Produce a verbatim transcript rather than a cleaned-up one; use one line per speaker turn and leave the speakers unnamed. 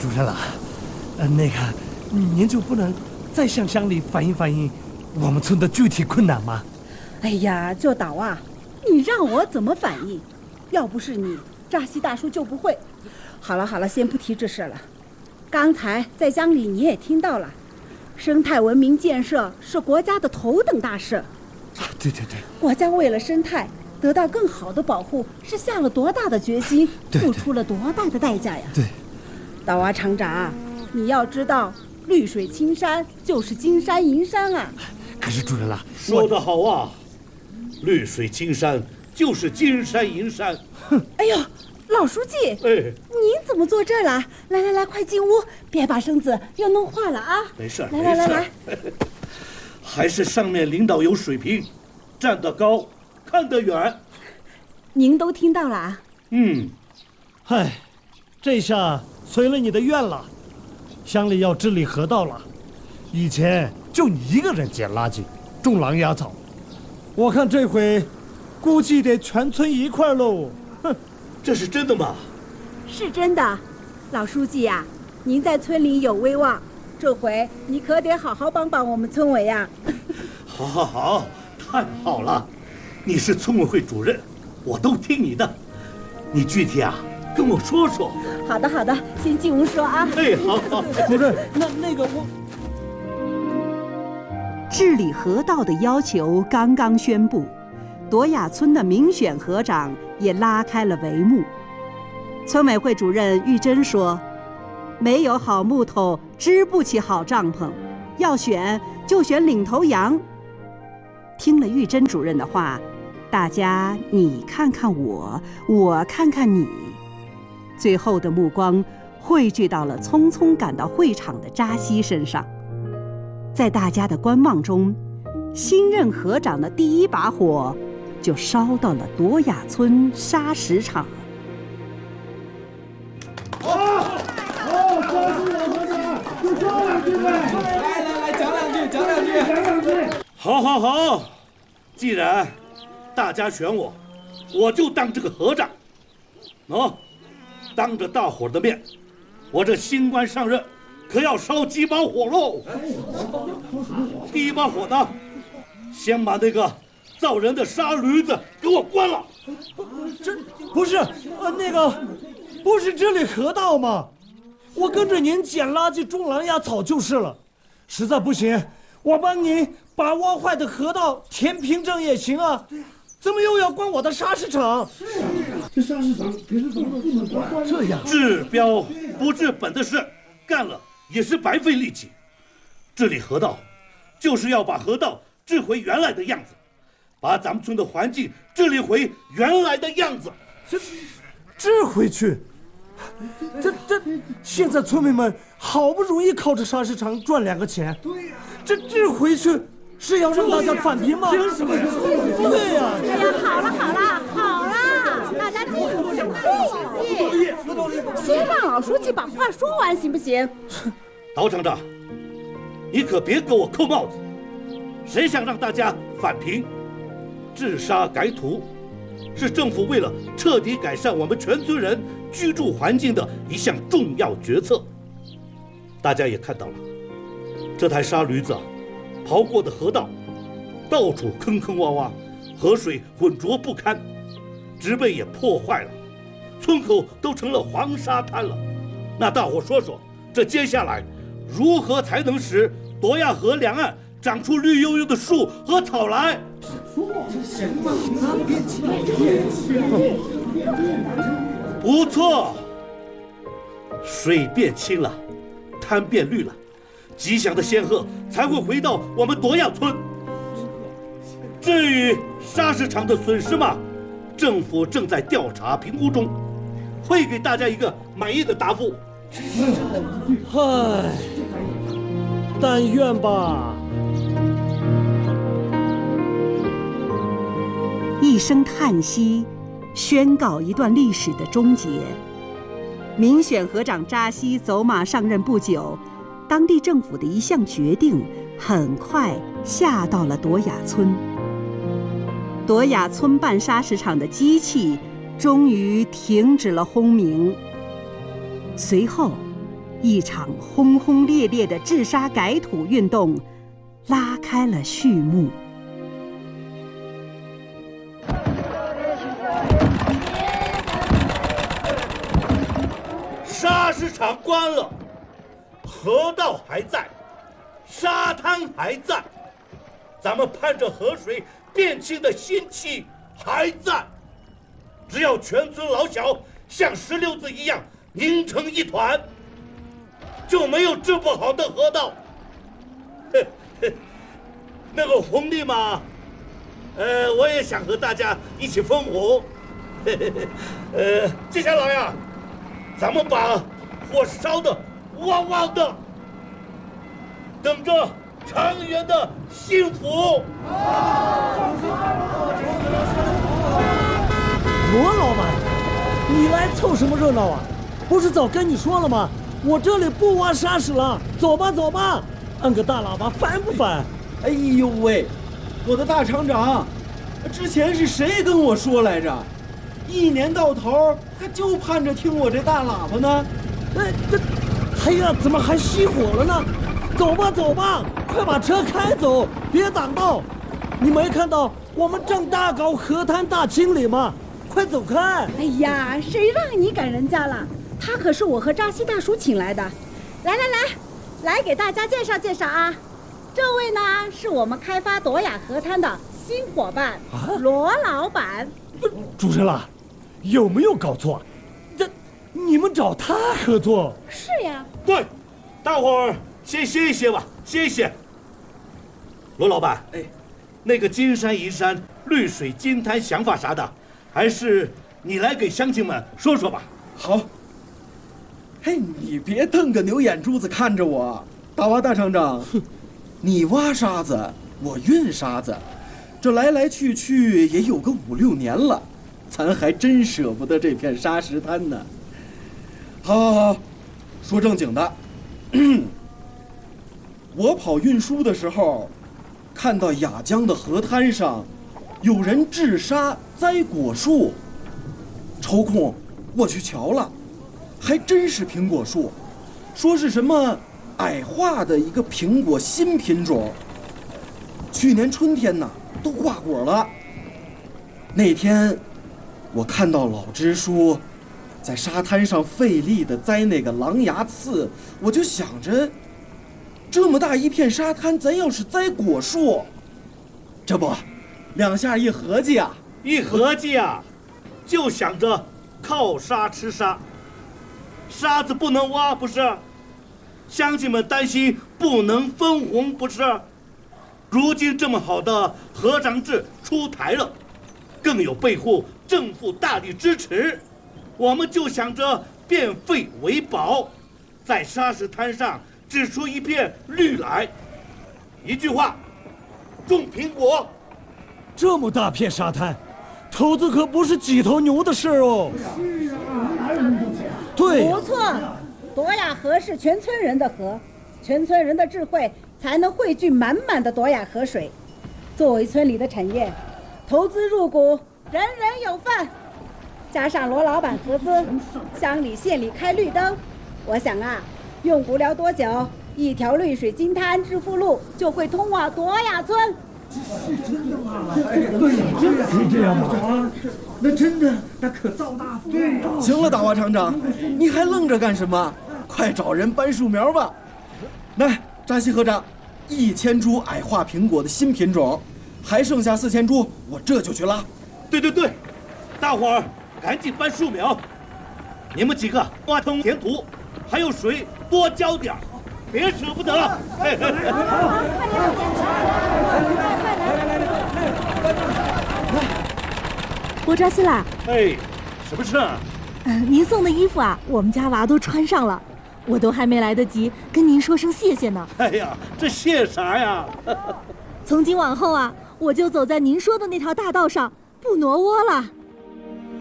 主任了，呃，那个，您就不能再向乡里反映反映我们村的具体困难吗？
哎呀，舅导啊，你让我怎么反映？要不是你，扎西大叔就不会。好了好了，先不提这事了。刚才在乡里你也听到了，生态文明建设是国家的头等大事。
啊，对对对，
国家为了生态得到更好的保护，是下了多大的决心，付出了多大的代价呀！
对，
岛娃厂长，你要知道，绿水青山就是金山银山啊！
可是主任啦，
说得好啊，绿水青山就是金山银山。
哼，哎呦，老书记，
哎，
您怎么坐这儿了？来来来，快进屋，别把身子又弄坏了啊！
没事，
来来来来，
还是上面领导有水平，站得高，看得远。
您都听到了啊？
嗯，
嗨，这下随了你的愿了，乡里要治理河道了。以前就你一个人捡垃圾，种狼牙草，我看这回估计得全村一块喽。哼，
这是真的吗？
是真的，老书记呀、啊，您在村里有威望，这回你可得好好帮帮我们村委呀、啊。
好，好，好，太好了！你是村委会主任，我都听你的。你具体啊，跟我说说。
好的，好的，先进屋说啊。
哎，好好，
主任，那那个我。
治理河道的要求刚刚宣布，朵雅村的民选河长也拉开了帷幕。村委会主任玉珍说：“没有好木头，支不起好帐篷，要选就选领头羊。”听了玉珍主任的话，大家你看看我，我看看你，最后的目光汇聚到了匆匆赶到会场的扎西身上。在大家的观望中，新任河长的第一把火就烧到了朵雅村砂石场。
哦哦，抓住我河长，就说两句呗！来来来，讲两句，讲两句，讲两句。
好，好，好，既然大家选我，我就当这个河长。喏，当着大伙的面，我这新官上任，可要烧几把火喽！第一把火呢，先把那个造人的沙驴子给我关了。
这不是呃那个，不是治理河道吗？我跟着您捡垃圾、种狼牙草就是了。实在不行，我帮您把挖坏的河道填平整也行啊。怎么又要关我的砂石场？
这砂石场可是怎么不能关？
这样
治标不治本的事，干了也是白费力气。治理河道，就是要把河道治回原来的样子，把咱们村的环境治理回原来的样子。
这治回去？这这，现在村民们好不容易靠着砂石场赚两个钱，对呀，这治回去是要让大家返贫吗？凭什么？对呀！
哎呀，好了好了好了，大家静静静，先让老书记把话说完，行不行？
陶厂长，你可别给我扣帽子！谁想让大家返贫？治沙改土，是政府为了彻底改善我们全村人居住环境的一项重要决策。大家也看到了，这台沙驴子刨过的河道，到处坑坑洼洼，河水浑浊不堪，植被也破坏了，村口都成了黄沙滩了。那大伙说说，这接下来如何才能使朵雅河两岸长出绿油油的树和草来？不错，水变清了，滩变绿了，吉祥的仙鹤才会回到我们朵雅村。至于砂石场的损失嘛，政府正在调查评估中，会给大家一个满意的答复。
唉，但愿吧。
一声叹息，宣告一段历史的终结。民选河长扎西走马上任不久，当地政府的一项决定很快下到了朵雅村。朵雅村办砂石场的机器终于停止了轰鸣。随后， 一场轰轰烈烈的治沙改土运动拉开了序幕。
沙石场关了，河道还在，沙滩还在，咱们盼着河水变清的心气还在。只要全村老小像石榴子一样拧成一团，就没有治不好的河道。那个红利嘛，呃，我也想和大家一起分红。呃，接下来呀，咱们把火烧得旺旺的，等着长远的幸福。
罗老板，你来凑什么热闹啊？不是早跟你说了吗？我这里不挖沙石了，走吧走吧。按个大喇叭烦不烦？
哎呦喂，我的大厂长，之前是谁跟我说来着？一年到头他就盼着听我这大喇叭呢。
哎，这，哎呀，怎么还熄火了呢？走吧走吧，快把车开走，别挡道。你没看到我们正大搞河滩大清理吗？快走开！
哎呀，谁让你赶人家了？他可是我和扎西大叔请来的。来来来，来给大家介绍介绍啊！这位呢是我们开发朵雅河滩的新伙伴，啊、罗老板。
主持人，有没有搞错？这你们找他合作？
是呀。
对，大伙儿先歇一歇吧，歇一歇。罗老板，哎，那个金山银山绿水金滩想法啥的，还是你来给乡亲们说说吧。
好。嘿，你别瞪个牛眼珠子看着我，大挖大厂长，你挖沙子，我运沙子，这来来去去也有个五六年了，咱还真舍不得这片沙石滩呢。好，好，好，说正经的，我跑运输的时候，看到雅江的河滩上，有人治沙栽果树，抽空我去瞧了。还真是苹果树，说是什么矮化的一个苹果新品种，去年春天呢都挂果了。那天我看到老支书在沙滩上费力地栽那个狼牙刺，我就想着，这么大一片沙滩，咱要是栽果树，这不两下一合计啊，
一合计啊，就想着靠沙吃沙。沙子不能挖，不是？乡亲们担心不能分红，不是？如今这么好的河长制出台了，更有背后政府大力支持，我们就想着变废为宝，在沙石滩上指出一片绿来。一句话，种苹果。
这么大片沙滩，投资可不是几头牛的事哦。是啊，哪有那么多钱？对，
不错，朵雅河是全村人的河，全村人的智慧才能汇聚满满的朵雅河水。作为村里的产业，投资入股，人人有份。加上罗老板合资，乡里县里开绿灯，我想啊，用不了多久，一条绿水金滩致富路就会通往朵雅村。
是真的吗？对，真的是这样吗？那真的，那可造大富了。
行了，大挖厂长，你还愣着干什么？快找人搬树苗吧。来，扎西河长，一千株矮化苹果的新品种，还剩下四千株，我这就去拉。
对对对，大伙儿赶紧搬树苗。你们几个挖通填土，还有水多浇点，别舍不得。快来，快
伯扎西拉，
哎，什么事啊？
呃，您送的衣服啊，我们家娃都穿上了，我都还没来得及跟您说声谢谢呢。
哎呀，这谢啥呀？
从今往后啊，我就走在您说的那条大道上，不挪窝了。